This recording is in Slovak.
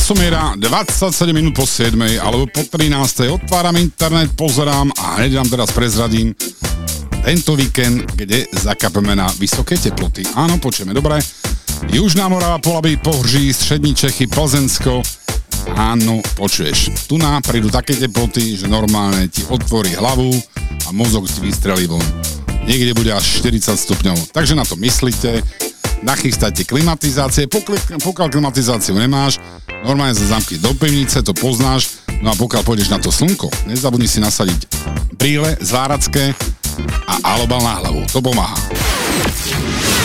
časomiera 27 minút po 7 alebo po 13. Otváram internet, pozerám a hneď vám teraz prezradím tento víkend, kde zakapeme na vysoké teploty. Áno, počujeme dobre. Južná Morava, Polabí, Pohrží, Střední Čechy, Plzensko. Áno, počuješ. Tu nám prídu také teploty, že normálne ti otvorí hlavu a mozog ti vystrelí von. Niekde bude až 40 stupňov. Takže na to myslíte. Nachystajte klimatizácie, pokiaľ klimatizáciu nemáš, normálne sa zamkni do pivnice, to poznáš, no a pokiaľ pôjdeš na to slnko, nezabudni si nasadiť brýle, zváracké a alobal na hlavu, to pomáha.